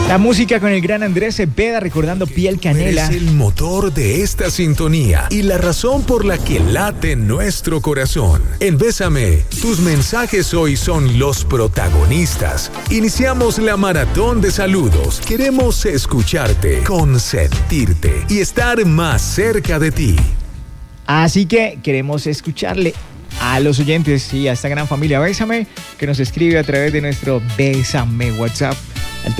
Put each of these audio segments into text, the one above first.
La música con el gran Andrés Cepeda recordando Piel Canela. Es el motor de esta sintonía y la razón por la que late nuestro corazón. En Bésame, tus mensajes hoy son los protagonistas. Iniciamos la maratón de saludos. Queremos escucharte, consentirte y estar más cerca de ti. Así que queremos escucharle a los oyentes y a esta gran familia Bésame que nos escribe a través de nuestro Bésame WhatsApp al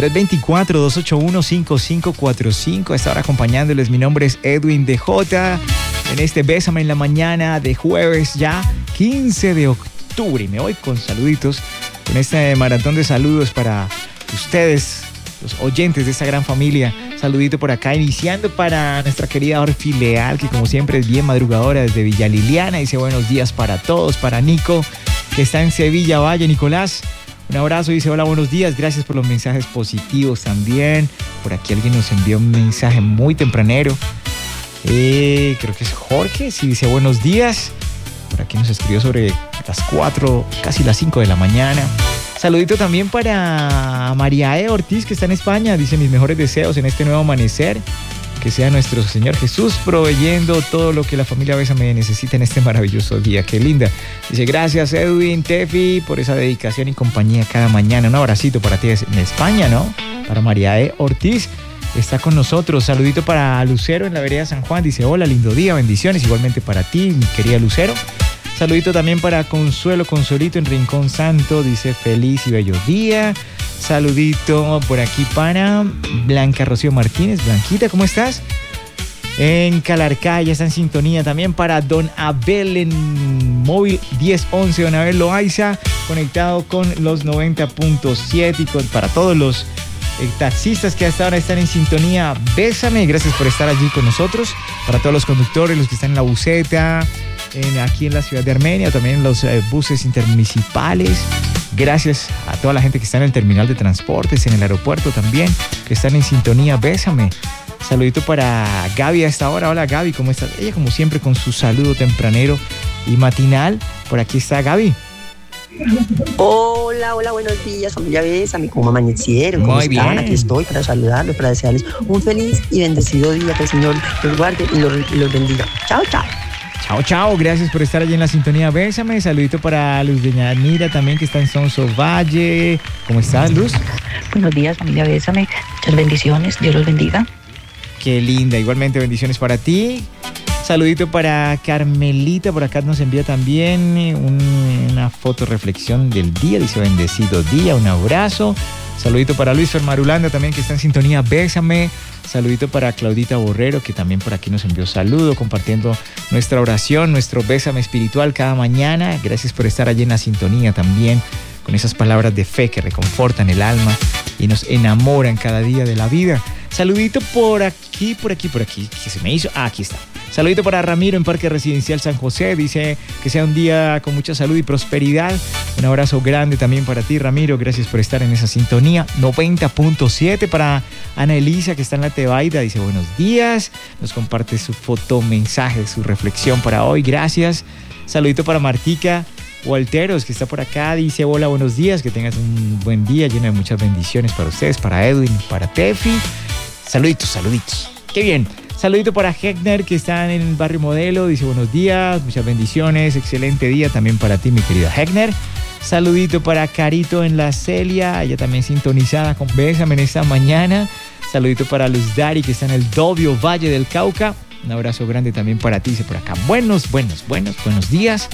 324-281-5545. A esta hora acompañándoles, mi nombre es Edwin DJ en este Bésame en la mañana de jueves ya 15 de octubre. Y me voy con saluditos, con este maratón de saludos para ustedes, los oyentes de esta gran familia. Saludito por acá, iniciando para nuestra querida Orfi Leal, que como siempre es bien madrugadora desde Villa Liliana. Dice buenos días para todos, para Nico, que está en Sevilla Valle. Nicolás, un abrazo, dice hola, buenos días, gracias por los mensajes positivos también. Por aquí alguien nos envió un mensaje muy tempranero, creo que es Jorge, sí, dice buenos días. Por aquí nos escribió sobre las 4, casi las 5 de la mañana. Saludito también para María E. Ortiz, que está en España. Dice mis mejores deseos en este nuevo amanecer. Que sea nuestro Señor Jesús proveyendo todo lo que la familia Bésame necesita en este maravilloso día. Qué linda. Dice gracias Edwin, Tefi, por esa dedicación y compañía cada mañana. Un abracito para ti en España, ¿no? Para María E. Ortiz. Está con nosotros. Saludito para Lucero en la vereda San Juan. Dice hola, lindo día, bendiciones. Igualmente para ti, mi querida Lucero. Saludito también para Consuelito en Rincón Santo. Dice feliz y bello día. Saludito por aquí para Blanca Rocío Martínez. Blanquita, ¿cómo estás? En Calarcá ya está en sintonía. También para Don Abel en móvil 1011. Don Abel Loaiza conectado con los 90.7 y para todos los taxistas que hasta ahora están en sintonía. Bésame, gracias por estar allí con nosotros. Para todos los conductores, los que están en la buseta, aquí en la ciudad de Armenia, también en los buses intermunicipales. Gracias a toda la gente que está en el terminal de transportes, en el aeropuerto también, que están en sintonía. Bésame. Saludito para Gaby a esta hora. Hola Gaby, ¿cómo estás? Ella como siempre con su saludo tempranero y matinal. Por aquí está Gaby. Hola, buenos días, familia Bésame, ¿cómo amanecieron? ¿Cómo Muy están? bien. Aquí estoy para saludarlos, para desearles un feliz y bendecido día, que el Señor los guarde y los bendiga. Chao, chao. Chao, gracias por estar allí en la sintonía Bésame. Saludito para Luz de Ñanira también, que está en Sonso Valle. ¿Cómo estás, Luz? Buenos días, familia Bésame. Muchas bendiciones, Dios los bendiga. Qué linda, igualmente bendiciones para ti. Saludito para Carmelita, por acá nos envía también una foto reflexión del día, dice bendecido día, un abrazo. Saludito para Luis Fermarulanda también, que está en sintonía Bésame. Saludito para Claudita Borrero, que también por aquí nos envió saludo, compartiendo nuestra oración, nuestro Bésame espiritual cada mañana. Gracias por estar allí en la sintonía también, con esas palabras de fe que reconfortan el alma y nos enamoran cada día de la vida. Saludito por aquí, que se me hizo. Aquí está. Saludito para Ramiro en Parque Residencial San José. Dice que sea un día con mucha salud y prosperidad. Un abrazo grande también para ti, Ramiro. Gracias por estar en esa sintonía. 90.7 para Ana Elisa, que está en la Tebaida. Dice buenos días. Nos comparte su foto, mensaje, su reflexión para hoy. Gracias. Saludito para Martica Walteros, que está por acá. Dice hola, buenos días. Que tengas un buen día lleno de muchas bendiciones para ustedes, para Edwin, para Tefi. Saluditos. Qué bien. Saludito para Heckner, que está en el barrio Modelo. Dice buenos días, muchas bendiciones, excelente día también para ti, mi querida Heckner. Saludito para Carito en la Celia, ella también sintonizada con Bésame en esta mañana. Saludito para Luz Dari, que está en el Dobio Valle del Cauca. Un abrazo grande también para ti, dice por acá. Buenos días.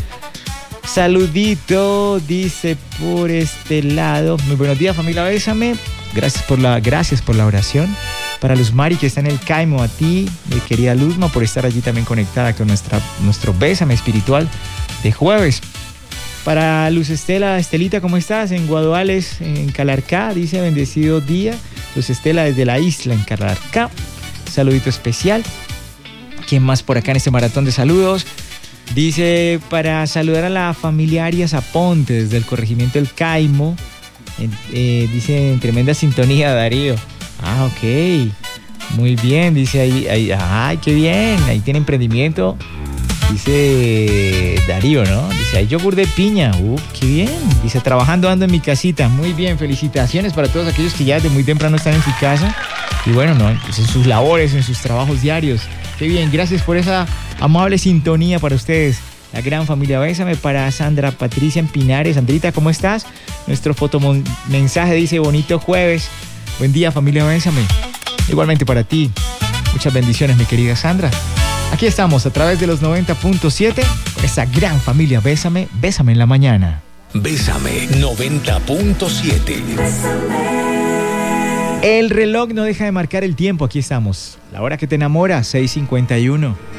Saludito, dice por este lado. Muy buenos días, familia Bésame. Gracias por la oración. Para Luz Mari, que está en el Caimo, a ti, mi querida Luzma, por estar allí también conectada con nuestro Bésame espiritual de jueves. Para Luz Estelita, ¿cómo estás? En Guaduales, en Calarcá, dice bendecido día. Luz Estela desde la isla, en Calarcá. Saludito especial. ¿Quién más por acá en este maratón de saludos? Dice para saludar a la familia Arias Aponte desde el corregimiento del Caimo. Dice en tremenda sintonía, Darío. Ah, ok. Muy bien, dice ahí. Ay, qué bien. Ahí tiene emprendimiento Dice Darío, ¿no? Dice, hay yogur de piña. Qué bien. Dice, trabajando ando en mi casita. Muy bien, felicitaciones para todos aquellos que ya desde muy temprano están en su casa. Y bueno, ¿no? Pues en sus labores, en sus trabajos diarios. Qué bien, gracias por esa amable sintonía para ustedes. La gran familia Bésame, para Sandra Patricia en Pinares. Sandrita, ¿cómo estás? Nuestro fotomensaje dice, bonito jueves. Buen día, familia Bésame. Igualmente para ti. Muchas bendiciones, mi querida Sandra. Aquí estamos a través de los 90.7 con esa gran familia Bésame, Bésame en la mañana. Bésame 90.7. El reloj no deja de marcar el tiempo, aquí estamos. La hora que te enamora, 6:51.